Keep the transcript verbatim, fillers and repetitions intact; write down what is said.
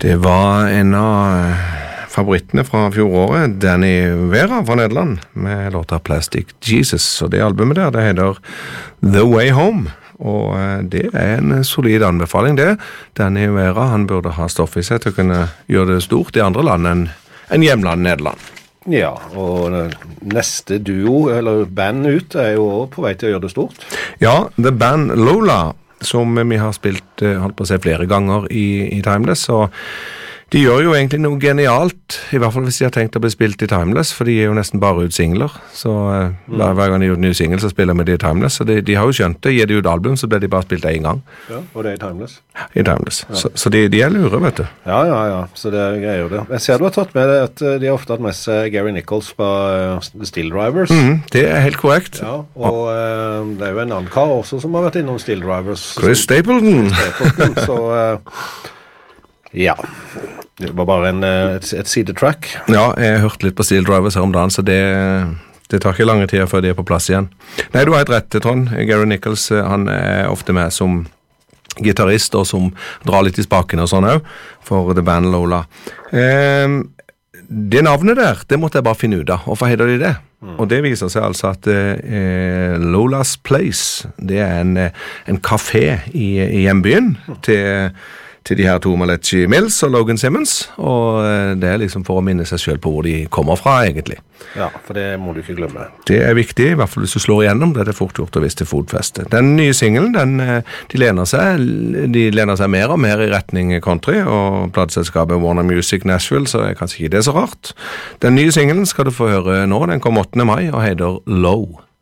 Det var en av favorittene fra fjoråret, Danny Vera fra Nederland, med låta Plastic Jesus, og det albumet der, det heter The Way Home, og det er en solid anbefaling det. Danny Vera, han burde ha stoff i seg til å kunne gjøre det stort i andre land enn en hjemland Nederland. Ja, og neste duo, eller band ut, er jo også på vei til å gjøre det stort. Ja, The Band Lola, som vi har spilt, holdt på å se flere ganger i, i Timeless, og de gjør jo egentlig noe genialt, i hvert fall hvis de har tenkt å bli spilt i Timeless, for de er jo nesten bare ut singler, så uh, mm. hver gang de gjør en ny single så spiller vi de i Timeless, så de, de har jo skjønt det, gir de ut album så blir de bare spilt en gang. Ja, og det er i Timeless? Ja, i Timeless, ja. så, så de, de er lure, vet du. Ja, ja, ja, så det er greier det. Jeg ser du har tatt med det at de har ofte hatt med seg Gary Nichols på uh, The Steel Drivers. Mm, det er helt korrekt. Ja, og uh, det er jo en annen kar også som har vært innom Steel Drivers. Chris Stapleton. Stapleton, så uh, ja, det var bare en, et, et sidetrack. Ja, jeg har hørt litt på Steel Drivers her om dagen, så det, det tar ikke lange tid før de er på plass igjen. Nei, du har helt rett, Trond. Gary Nichols, han er ofte med som gitarrist, og som drar litt i spaken og sånn også, for The Band Lola. Eh, det navnet der, det måtte jeg bare finne ut av. Hvorfor heter de det? Mm. Og det viser seg altså at eh, Lola's Place, det er en, en kafé i, i hjembyen mm. til til de her to Malachi Mills og Logan Simmons, og det er liksom for å minne seg selv på hvor de kommer fra, egentlig. Ja, for det må du ikke glemme. Det er viktig, i hvert fall hvis du slår igjennom, det er det fort gjort å vise til fotfeste. Den nye singlen, den, de, lener seg, de lener seg mer og mer i retning country, og plateselskapet Warner Music Nashville, så er kanskje ikke det så rart. Den nye singlen skal du få høre nå, den kom åttende mai, og heter Low.